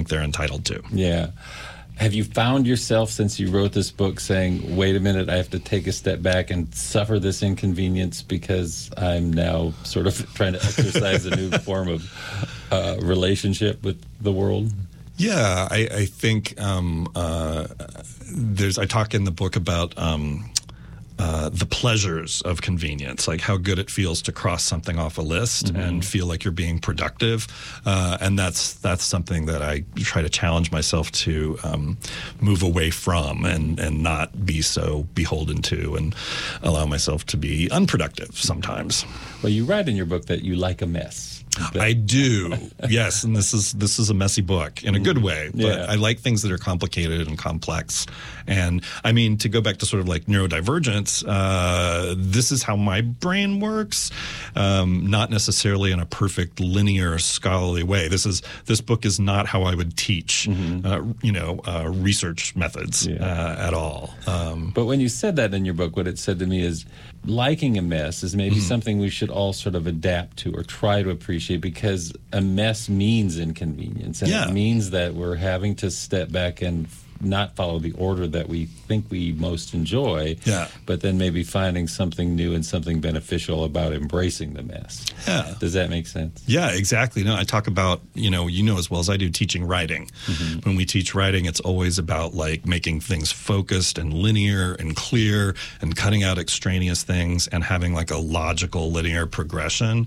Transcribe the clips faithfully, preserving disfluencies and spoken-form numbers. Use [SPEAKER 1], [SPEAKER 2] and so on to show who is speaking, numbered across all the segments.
[SPEAKER 1] think they're entitled to.
[SPEAKER 2] Yeah. Have you found yourself, since you wrote this book, saying, wait a minute, I have to take a step back and suffer this inconvenience because I'm now sort of trying to exercise a new form of uh, relationship with the world?
[SPEAKER 1] Yeah, I, I think um, uh, there's, I talk in the book about um, uh, the pleasures of convenience, like how good it feels to cross something off a list mm-hmm. and feel like you're being productive. Uh, and that's that's something that I try to challenge myself to um, move away from and, and not be so beholden to, and allow myself to be unproductive sometimes.
[SPEAKER 2] Well, you write in your book that you like a mess.
[SPEAKER 1] I do, yes, and this is this is a messy book in a good way, but
[SPEAKER 2] yeah.
[SPEAKER 1] I like things that are complicated and complex. And I mean, to go back to sort of like neurodivergence, uh, this is how my brain works, um, not necessarily in a perfect linear scholarly way. This is this book is not how I would teach, mm-hmm. uh, you know, uh, research methods yeah. uh, at all. Um,
[SPEAKER 2] but when you said that in your book, what it said to me is, liking a mess is maybe mm-hmm. something we should all sort of adapt to or try to appreciate, because a mess means inconvenience, and
[SPEAKER 1] yeah.
[SPEAKER 2] it means that we're having to step back and not follow the order that we think we most enjoy,
[SPEAKER 1] yeah.
[SPEAKER 2] but then maybe finding something new and something beneficial about embracing the mess.
[SPEAKER 1] Yeah.
[SPEAKER 2] Does that make sense?
[SPEAKER 1] Yeah, exactly. No, I talk about, you know, you know as well as I do, teaching writing. Mm-hmm. When we teach writing, it's always about like making things focused and linear and clear and cutting out extraneous things and having like a logical linear progression.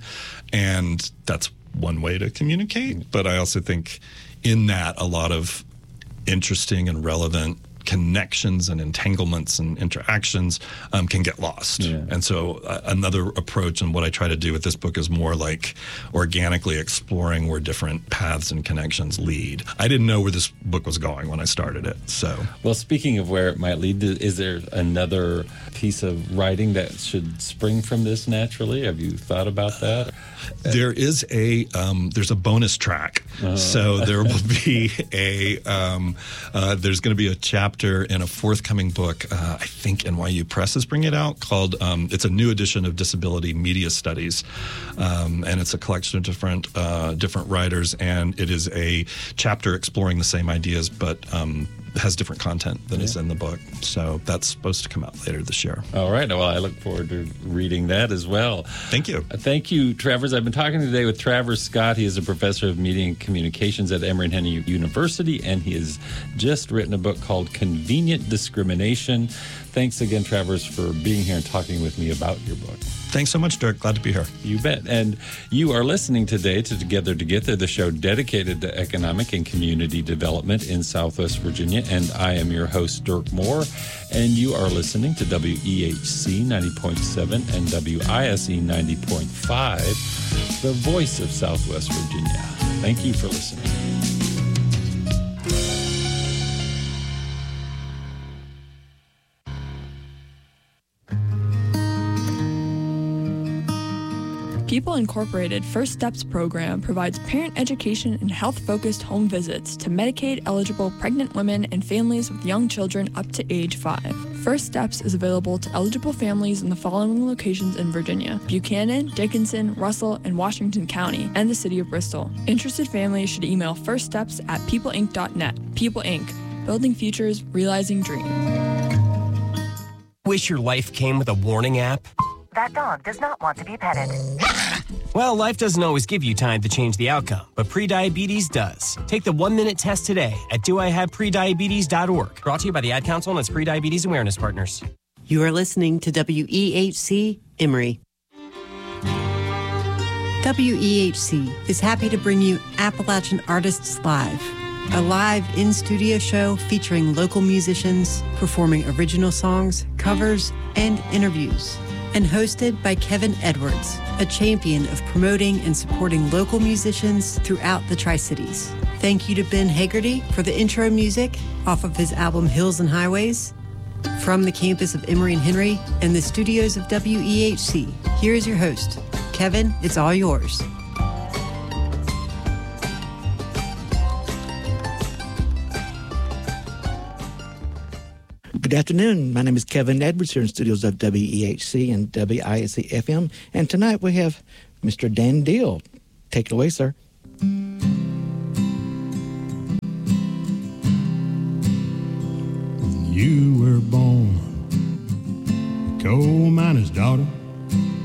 [SPEAKER 1] And that's one way to communicate. But I also think in that a lot of interesting and relevant connections and entanglements and interactions um, can get lost.
[SPEAKER 2] Yeah.
[SPEAKER 1] And so uh, another approach, and what I try to do with this book, is more like organically exploring where different paths and connections lead. I didn't know where this book was going when I started it. So,
[SPEAKER 2] well, speaking of where it might lead, is there another piece of writing that should spring from this naturally? Have you thought about that?
[SPEAKER 1] There is a um, there's a bonus track. Uh-huh. So there will be a um, uh, there's going to be a chapter in a forthcoming book. Uh, I think N Y U Press is bringing it out, called um, it's a new edition of Disability Media Studies, um, and it's a collection of different uh, different writers, and it is a chapter exploring the same ideas, but um, has different content than yeah. is in the book. So that's supposed to come out later this year.
[SPEAKER 2] All right. Well, I look forward to reading that as well.
[SPEAKER 1] Thank you.
[SPEAKER 2] Uh, thank you, Travers. I've been talking today with Travers Scott. He is a professor of media and communications at Emory and Henry University, and he has just written a book called Convenient Discrimination. Thanks again, Travers, for being here and talking with me about your book.
[SPEAKER 1] Thanks so much, Dirk. Glad to be here.
[SPEAKER 2] You bet. And you are listening today to Together Together, the show dedicated to economic and community development in Southwest Virginia. And I am your host, Dirk Moore. And you are listening to W E H C ninety point seven and W I S E ninety point five, the voice of Southwest Virginia. Thank you for listening.
[SPEAKER 3] People Incorporated First Steps program provides parent education and health-focused home visits to Medicaid-eligible pregnant women and families with young children up to age five. First Steps is available to eligible families in the following locations in Virginia: Buchanan, Dickinson, Russell, and Washington County, and the city of Bristol. Interested families should email firststeps at people inc dot net. People Incorporated. Building futures, realizing dreams.
[SPEAKER 4] Wish your life came with a warning app?
[SPEAKER 5] That dog does not want to be petted.
[SPEAKER 4] Well, life doesn't always give you time to change the outcome, but prediabetes does. Take the one-minute test today at do I have prediabetes dot org. Brought to you by the Ad Council and its Prediabetes Awareness Partners.
[SPEAKER 6] You are listening to W E H C Emory. W E H C is happy to bring you Appalachian Artists Live, a live in-studio show featuring local musicians performing original songs, covers, and interviews. And hosted by Kevin Edwards, a champion of promoting and supporting local musicians throughout the Tri-Cities. Thank you to Ben Hagerty for the intro music off of his album Hills and Highways. From the campus of Emory and Henry and the studios of W E H C, here is your host. Kevin, it's all yours.
[SPEAKER 7] Good afternoon. My name is Kevin Edwards here in studios of W E H C and W I S C F M. And tonight we have Mister Dan Deal. Take it away, sir.
[SPEAKER 8] you were born, a coal miner's daughter.